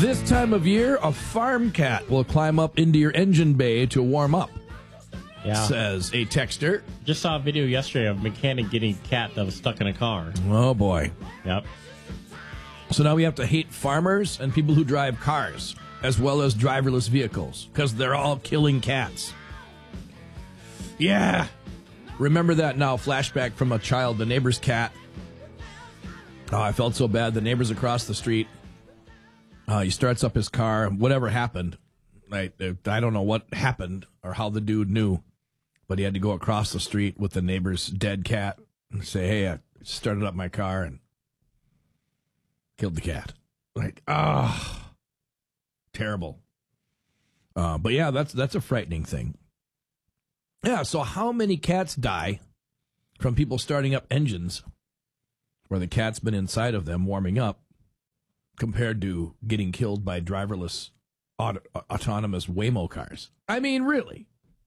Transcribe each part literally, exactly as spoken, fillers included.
This time of year, a farm cat will climb up into your engine bay to warm up, Yeah. says a texter. Just saw a video yesterday of a mechanic getting a cat that was stuck in a car. Oh, boy. Yep. So now we have to hate farmers and people who drive cars, as well as driverless vehicles, because they're all killing cats. Yeah. Remember that now, flashback from a child, the neighbor's cat. Oh, I felt so bad. The neighbor's across the street. Uh, he starts up his car. Whatever happened, I, I don't know what happened or how the dude knew, but he had to go across the street with the neighbor's dead cat and say, hey, I started up my car and killed the cat. Like, ah, oh, terrible. Uh, but yeah, that's that's a frightening thing. Yeah, so how many cats die from people starting up engines where the cat's been inside of them warming up compared to getting killed by driverless auto- autonomous Waymo cars? I mean, really?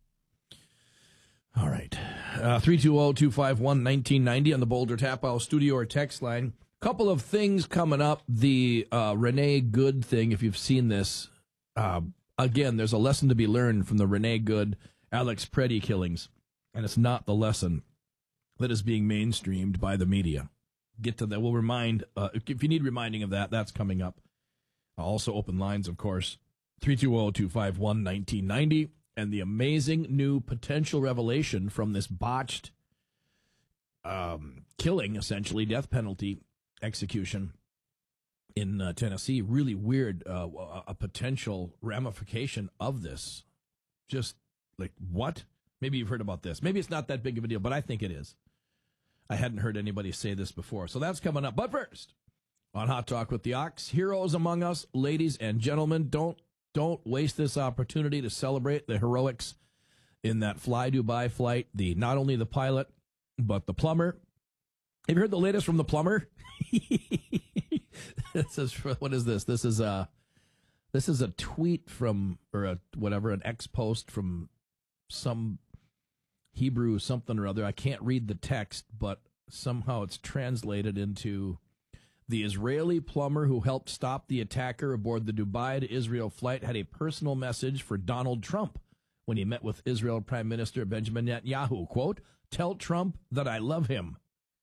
All right. Uh, three two zero, two five one, one nine nine zero on the Boulder Tap House studio or text line. Couple of things coming up. The uh, Renee Good thing, if you've seen this, uh, again, there's a lesson to be learned from the Renee Good, Alex Preddy killings, and it's not the lesson that is being mainstreamed by the media. Get to that. We'll remind, uh, if you need reminding of that, that's coming up. I'll also open lines, of course, three two zero, two five one, one nine nine zero, and the amazing new potential revelation from this botched um, killing, essentially, death penalty execution in uh, Tennessee. Really weird, uh, a potential ramification of this. Just like, what? Maybe you've heard about this. Maybe it's not that big of a deal, but I think it is. I hadn't heard anybody say this before. So that's coming up. But first, on Hot Talk with the Ox, heroes among us, ladies and gentlemen, don't don't waste this opportunity to celebrate the heroics in that Fly Dubai flight. The not only the pilot, but the plumber. Have you heard the latest from the plumber? This is, what is this? This is a this is a tweet from, or a whatever, an X post from some Hebrew something or other. I can't read the text, but somehow it's translated into the Israeli plumber who helped stop the attacker aboard the Dubai to Israel flight had a personal message for Donald Trump when he met with Israel Prime Minister Benjamin Netanyahu. Quote, "Tell Trump that I love him."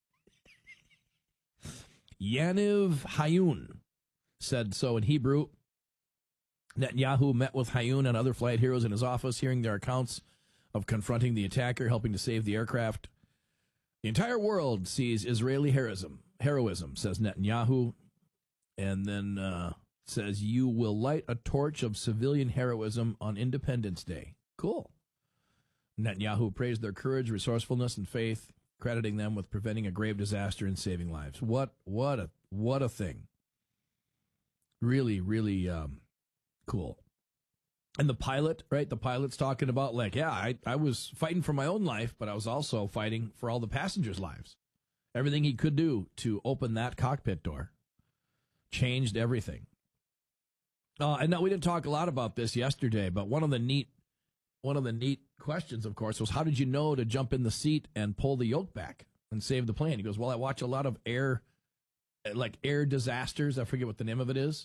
Yaniv Hayun said so in Hebrew. Netanyahu met with Hayun and other flight heroes in his office, hearing their accounts of confronting the attacker, helping to save the aircraft. The entire world sees Israeli heroism, heroism, says Netanyahu, and then uh, says, you will light a torch of civilian heroism on Independence Day. Cool. Netanyahu praised their courage, resourcefulness, and faith, crediting them with preventing a grave disaster and saving lives. What, what a, what a thing. Really, really um, cool. And the pilot, right? The pilot's talking about, like, yeah, I, I was fighting for my own life, but I was also fighting for all the passengers' lives. Everything he could do to open that cockpit door changed everything. Uh, and now we didn't talk a lot about this yesterday, but one of the neat, one of the neat questions, of course, was how did you know to jump in the seat and pull the yoke back and save the plane? He goes, well, I watch a lot of air, like air disasters. I forget what the name of it is.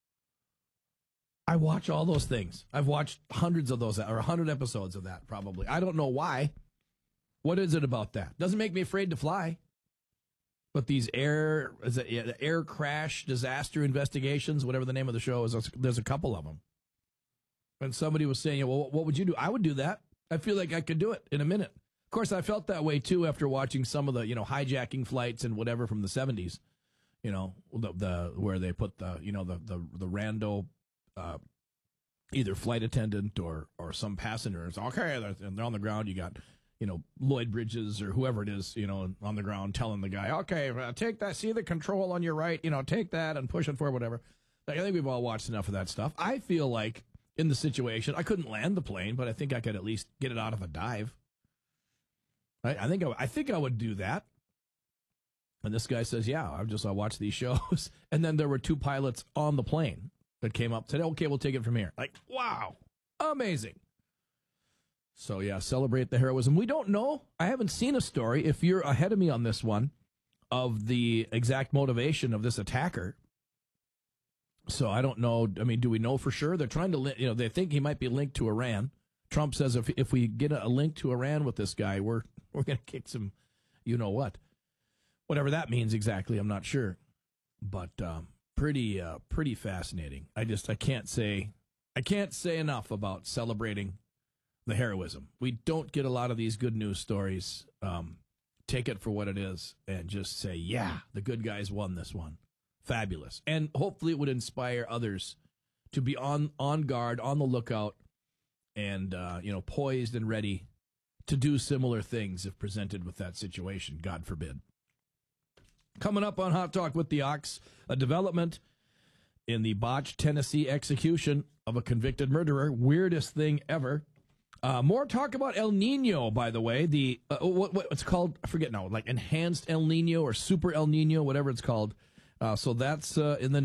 I watch all those things. I've watched hundreds of those, or a hundred episodes of that, probably. I don't know why. What is it about that? Doesn't make me afraid to fly. But these air, is it, yeah, air crash disaster investigations, whatever the name of the show is, there's a couple of them. And somebody was saying, well, what would you do? I would do that. I feel like I could do it in a minute. Of course, I felt that way, too, after watching some of the, you know, hijacking flights and whatever from the seventies, you know, the, the where they put the, you know, the, the, the rando, uh, either flight attendant or, or some passenger. It's okay, they're, they're on the ground. You got, you know, Lloyd Bridges or whoever it is, you know, on the ground telling the guy, okay, uh, take that, see the control on your right, you know, take that and push it forward, whatever. Like, I think we've all watched enough of that stuff. I feel like in the situation, I couldn't land the plane, but I think I could at least get it out of a dive. Right? I think I, I think I would do that. And this guy says, yeah, I've just I watched these shows. And then there were two pilots on the plane that came up, said, okay, we'll take it from here. Like, wow, amazing. So, yeah, celebrate the heroism. We don't know. I haven't seen a story, if you're ahead of me on this one, of the exact motivation of this attacker. So I don't know. I mean, do we know for sure? They're trying to, li- you know, they think he might be linked to Iran. Trump says if if we get a, a link to Iran with this guy, we're we're going to kick some, you know what, whatever that means exactly. I'm not sure, but um, pretty uh, pretty fascinating. I just I can't say I can't say enough about celebrating the heroism. We don't get a lot of these good news stories. Um, take it for what it is and just say, yeah, the good guys won this one. Fabulous. And hopefully it would inspire others to be on, on guard, on the lookout, and, uh, you know, poised and ready to do similar things if presented with that situation, God forbid. Coming up on Hot Talk with the Ox, a development in the botched Tennessee execution of a convicted murderer. Weirdest thing ever. Uh, more talk about El Nino, by the way. The uh, what, what it's called, I forget now, like enhanced El Nino or super El Nino, whatever it's called. Uh, so that's uh, in the